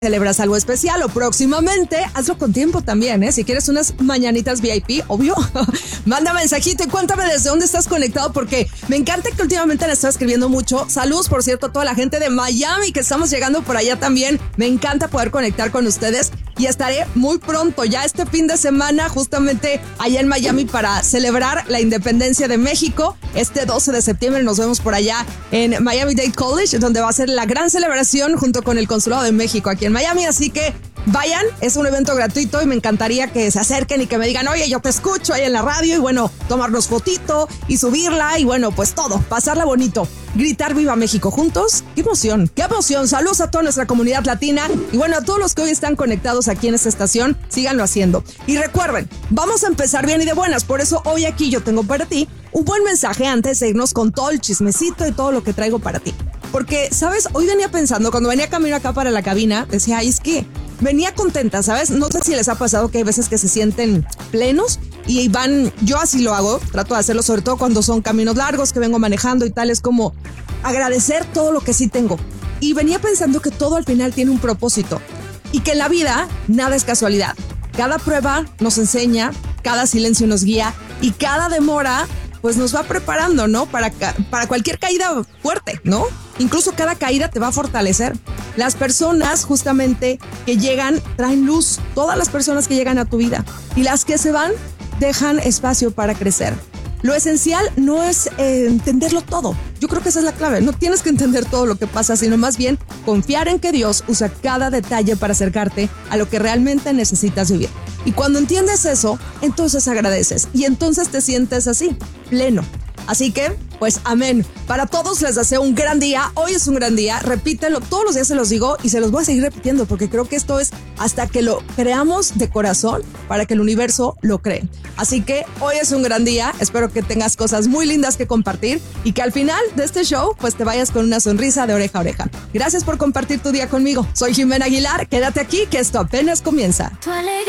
celebras algo especial o próximamente, hazlo con tiempo también, ¿eh? Si quieres unas mañanitas VIP, obvio, manda mensajito y cuéntame desde dónde estás conectado, porque me encanta que últimamente le estás escribiendo mucho. Saludos, por cierto, a toda la gente de Miami que estamos llegando por allá también. Me encanta poder conectar con ustedes y estaré muy pronto, ya este fin de semana, justamente allá en Miami para celebrar la independencia de México. Este 12 de septiembre nos vemos por allá en Miami-Dade College, donde va a ser la gran celebración junto con el Consulado de México aquí en Miami, así que vayan, es un evento gratuito y me encantaría que se acerquen y que me digan, oye, yo te escucho ahí en la radio, y bueno, tomarnos fotito y subirla y bueno, pues todo, pasarla bonito, gritar Viva México juntos. ¡Qué emoción! ¡Qué emoción! Saludos a toda nuestra comunidad latina y bueno, a todos los que hoy están conectados aquí en esta estación, síganlo haciendo. Y recuerden, vamos a empezar bien y de buenas, por eso hoy aquí yo tengo para ti un buen mensaje antes de irnos con todo el chismecito y todo lo que traigo para ti. Porque, ¿sabes? Hoy venía pensando, cuando venía camino acá para la cabina, decía, ay, es que venía contenta, ¿sabes? No sé si les ha pasado que hay veces que se sienten plenos y van, yo así lo hago, trato de hacerlo sobre todo cuando son caminos largos que vengo manejando y tal, es como agradecer todo lo que sí tengo. Y venía pensando que todo al final tiene un propósito y que en la vida nada es casualidad. Cada prueba nos enseña, cada silencio nos guía y cada demora pues nos va preparando, ¿no? Para cualquier caída fuerte, ¿no? Incluso cada caída te va a fortalecer. Las personas justamente que llegan traen luz. Todas las personas que llegan a tu vida. Y las que se van dejan espacio para crecer. Lo esencial no es entenderlo todo. Yo creo que esa es la clave. No tienes que entender todo lo que pasa, sino más bien confiar en que Dios usa cada detalle para acercarte a lo que realmente necesitas vivir. Y cuando entiendes eso, entonces agradeces. Y entonces te sientes así, pleno. Así que, pues amén. Para todos les deseo un gran día. Hoy es un gran día. Repítelo. Todos los días se los digo y se los voy a seguir repitiendo porque creo que esto es hasta que lo creamos de corazón para que el universo lo cree. Así que hoy es un gran día. Espero que tengas cosas muy lindas que compartir y que al final de este show pues te vayas con una sonrisa de oreja a oreja. Gracias por compartir tu día conmigo. Soy Jimena Aguilar. Quédate aquí que esto apenas comienza. Tu alegría